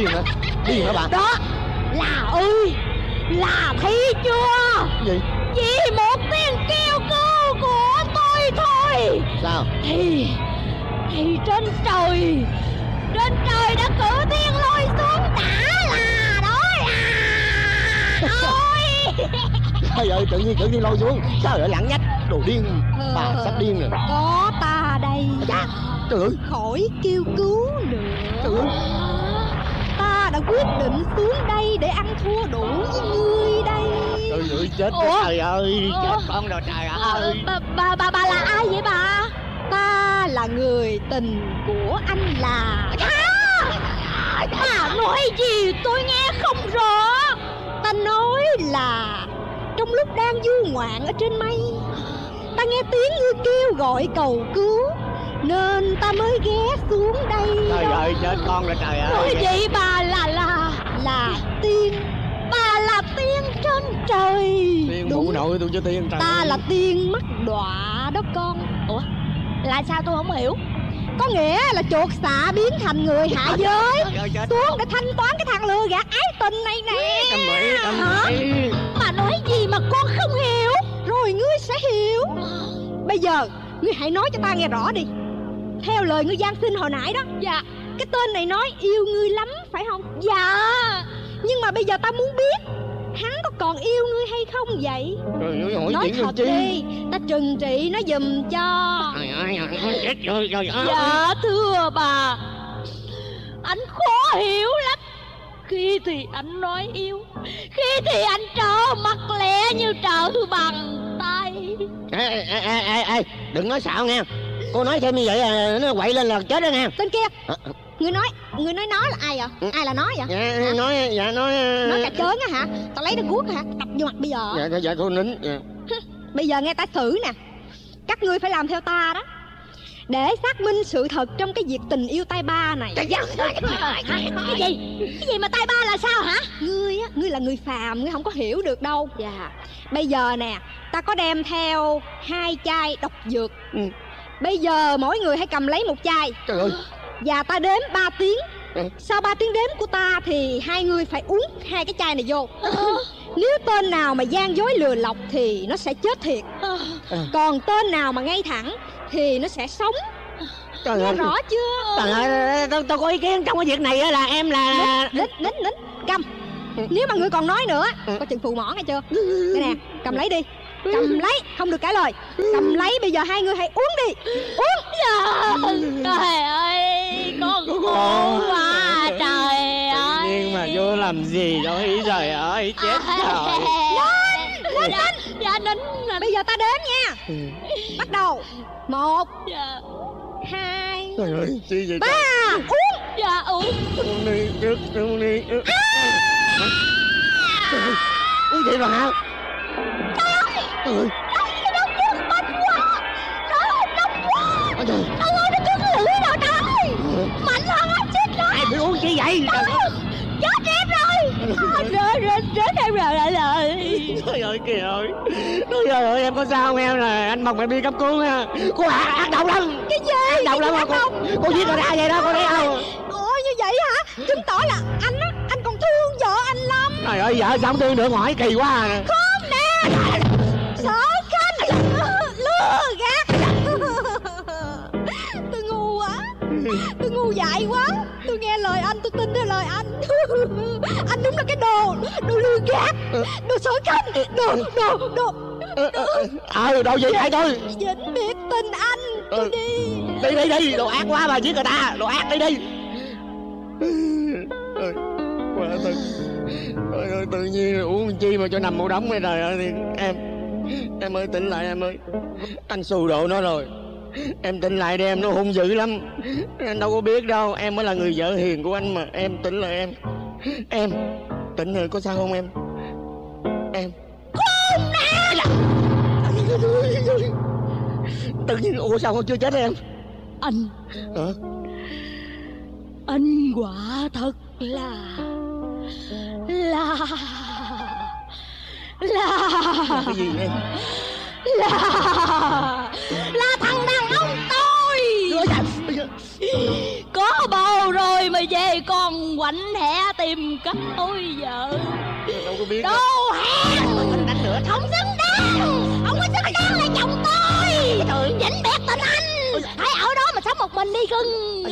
Điên hả? Điên hả bà? Đó là ơi, là thấy chưa? Gì? Vì một tiếng kêu cứu của tôi thôi. Sao? Thì trên trời đã cử thiên lôi xuống đã là đó là ôi. Trời ơi, tự nhiên cử thiên lôi xuống. Sao vậy lẳng nhách? Đồ điên. Bà sắp điên rồi. Có ta đây. Trời ơi. Khỏi kêu cứu nữa. Trời ơi. Ta đã quyết định xuống đây để ăn thua đủ với ngươi đây. Trời ơi, chết rồi. Trời ơi, chết con rồi trời ơi. Bà là ai vậy bà? Ta là người tình của anh là. Bà nói gì tôi nghe không rõ. Ta nói là trong lúc đang du ngoạn ở trên mây, ta nghe tiếng ngươi kêu gọi cầu cứu, nên ta mới ghé xuống đây. Trời ơi, chết con rồi trời ơi. Nói vậy bà là tiên. Bà là tiên trên trời. Tiên phụ nội tôi cho tiên trời. Ta là tiên mắt đọa đó con. Ủa là sao tôi không hiểu? Có nghĩa là chuột xạ biến thành người hạ giới xuống để thanh toán cái thằng lừa gạt ái tình này nè. Hả? Bà nói gì mà con không hiểu? Rồi ngươi sẽ hiểu. Bây giờ ngươi hãy nói cho ta nghe rõ đi. Theo lời ngươi gian xin hồi nãy đó. Dạ. Cái tên này nói yêu ngươi lắm phải không? Dạ. Nhưng mà bây giờ ta muốn biết hắn có còn yêu ngươi hay không vậy? Trời ơi, nói thật đi, ta trừng trị nó giùm cho. Chết rồi trời ơi. Dạ thưa bà, anh khó hiểu lắm. Khi thì anh nói yêu, khi thì anh trở mặt lẹ như trở bằng tay. Ê, đừng nói xạo nghe. Cô nói thêm như vậy là nó quậy lên là chết đó nghe. Tên kia, Ngươi nói nó là ai vậy? Ai là nó vậy? Nói cà chớn á hả? Tao lấy nó guốc hả? Đập vô mặt bây giờ. Dạ cô nín. Bây giờ nghe ta xử nè. Các ngươi phải làm theo ta đó, để xác minh sự thật trong cái việc tình yêu tay ba này. Cái gì mà tay ba là sao hả? Ngươi là người phàm, ngươi không có hiểu được đâu. Dạ. Bây giờ nè, ta có đem theo 2 chai độc dược. Bây giờ mỗi người hãy cầm lấy 1 chai. Trời ơi. Và ta đếm 3 tiếng. Sau 3 tiếng đếm của ta thì 2 người phải uống 2 cái chai này vô. Nếu tên nào mà gian dối lừa lọc thì nó sẽ chết thiệt. Còn tên nào mà ngay thẳng thì nó sẽ sống. Trời nghe ơi. rõ chưa? Trời ơi, tôi có ý kiến trong cái việc này là em là... Nín Cầm. Nếu mà ngươi còn nói nữa có chừng phù mỏ nghe chưa? Đây nè, cầm lấy đi. Cầm lấy, không được cãi lời. Cầm lấy, bây giờ 2 người hãy uống đi. Uống. Trời ơi, con khổ quá trời ơi. Nhưng mà vô làm gì rồi? Trời ơi, chết rồi. Nín. Dạ nín. Bây giờ ta đếm nha. Bắt đầu. 1 2 Trời ơi, chi vậy? 3. Uống. Dạ uống. Uống đi, trước uống đi. Uống gì mà hả? Trời ơi. Cái đống nước mạnh quá. Trời ơi, nóng quá. Trời ơi, nó cứng lưỡi rồi trời. Mạnh hơn á, chết rồi. Ai bị uống chi vậy? Chết em rồi. Chết em rồi. Trời ơi kìa ơi. Trời ơi, em có sao không em? Là anh Mộc em đi cấp cứu nha. Cô ác độc lắm. Cái gì? Ác độc lắm mà cô giết người ta vậy đó, cô thấy không? Ôi như vậy hả? Chứng tỏ là anh á, anh còn thương vợ anh lắm. Trời ơi, vợ sao không thương được, hỏi kỳ quá à. Không nè. Sợ khanh. Lừa gạt. Tôi ngu quá. Tôi ngu dại quá. Tôi nghe lời anh, tôi tin theo lời anh. Anh đúng là cái đồ lừa gạt, đồ sở khanh, đồ Đồ gì hại tôi? Vĩnh biệt tình anh. Tôi Đi, đồ ác quá mà giết người ta, đồ ác đi. Quá thật. Trời ơi, tự nhiên uống chi mà cho nằm một đống này. Trời ơi, thì em ơi tỉnh lại em ơi. Anh xù độ nó rồi. Em tỉnh lại đi em, nó hung dữ lắm. Anh đâu có biết đâu, em mới là người vợ hiền của anh mà. Em tỉnh lại em. Em tỉnh rồi, có sao không em? Em không nè. Tự nhiên ủa sao con chưa chết em? Anh hả? Anh quả thật là cái gì em? Là thằng đàn ông tôi. Có bầu rồi mà rồi về còn quạnh hẹ tìm cách ôi vợ. Đâu có biết. Đồ hèn đánh nữa. Không xứng đáng. Không có xứng đáng là chồng tôi. Vĩnh biệt tình anh. Hãy ở đó mà sống một mình đi cưng.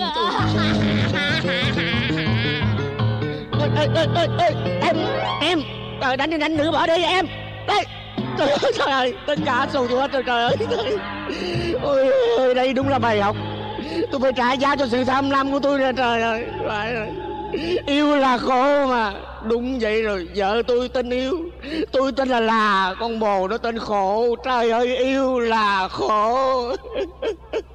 Em đánh nữa bỏ đi em. Đây. Trời ơi, tất cả xù tôi hết rồi, trời ơi. Ôi, đây đúng là bài học. Tôi phải trả giá cho sự tham lam của tôi nè, trời ơi. Phải rồi. Yêu là khổ mà. Đúng vậy rồi, vợ tôi tên Yêu. Tôi tên là con bồ nó tên Khổ. Trời ơi, yêu là khổ.